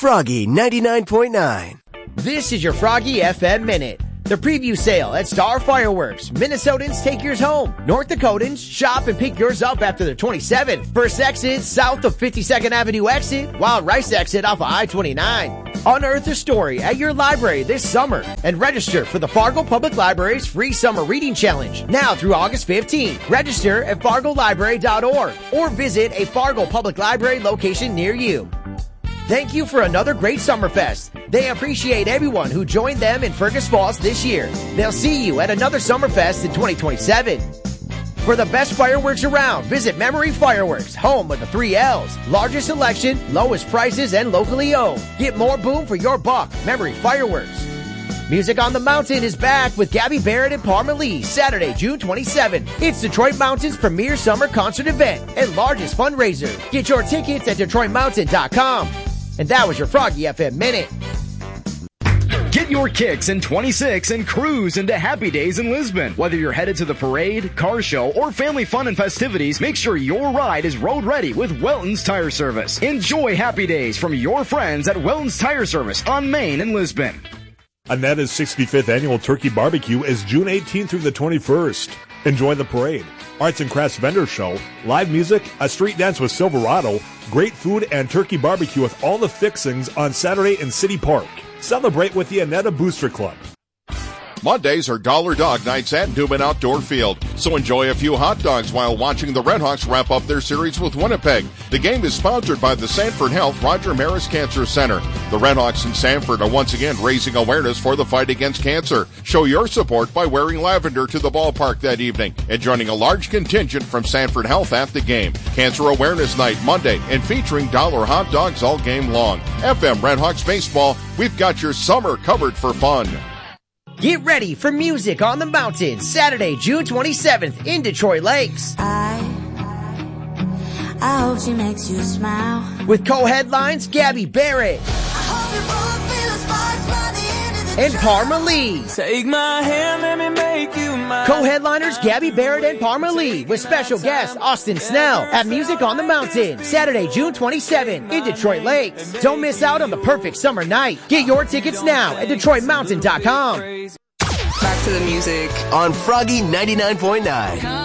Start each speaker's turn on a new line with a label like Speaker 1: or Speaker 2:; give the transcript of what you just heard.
Speaker 1: Froggy 99.9.
Speaker 2: This is your Froggy FM Minute. The preview sale at Star Fireworks. Minnesotans, take yours home. North Dakotans, shop and pick yours up after the 27th. First exit south of 52nd Avenue exit, Wild Rice exit off of I-29. Unearth a story at your library this summer and register for the Fargo Public Library's free summer reading challenge now through August 15th. Register at fargolibrary.org or visit a Fargo Public Library location near you. Thank you for another great Summerfest. They appreciate everyone who joined them in Fergus Falls this year. They'll see you at another Summerfest in 2027. For the best fireworks around, visit Memory Fireworks, home of the 3 L's. Largest selection, lowest prices, and locally owned. Get more boom for your buck. Memory Fireworks. Music on the Mountain is back with Gabby Barrett and Parma Lee, Saturday, June 27. It's Detroit Mountain's premier summer concert event and largest fundraiser. Get your tickets at DetroitMountain.com. And that was your Froggy FM Minute.
Speaker 3: Get your kicks in 26 and cruise into Happy Days in Lisbon. Whether you're headed to the parade, car show, or family fun and festivities, make sure your ride is road ready with Welton's Tire Service. Enjoy Happy Days from your friends at Welton's Tire Service on Main in Lisbon.
Speaker 4: Anetta's 65th Annual Turkey Barbecue is June 18th through the 21st. Enjoy the parade, arts and crafts vendor show, live music, a street dance with Silverado, great food, and turkey barbecue with all the fixings on Saturday in City Park. Celebrate with the Anetta Booster Club.
Speaker 5: Mondays are Dollar Dog Nights at Newman Outdoor Field, so enjoy a few hot dogs while watching the Redhawks wrap up their series with Winnipeg. The game is sponsored by the Sanford Health Roger Maris Cancer Center. The Redhawks in Sanford are once again raising awareness for the fight against cancer. Show your support by wearing lavender to the ballpark that evening and joining a large contingent from Sanford Health at the game. Cancer Awareness Night Monday and featuring dollar hot dogs all game long. FM Redhawks Baseball, we've got your summer covered for fun.
Speaker 2: Get ready for Music on the Mountain, Saturday, June 27th in Detroit Lakes.
Speaker 6: I hope she makes you smile.
Speaker 2: With co-headlines Gabby Barrett and Parma Lee.
Speaker 7: Take my hand, let me make you mine.
Speaker 2: Co-headliners Gabby Barrett and Parma Lee with special guest Austin Snell at Music on the Mountain, Saturday, June 27 in Detroit Lakes. Don't miss out on the perfect summer night. Get your tickets now at DetroitMountain.com.
Speaker 7: Back to the music
Speaker 1: On Froggy 99.9.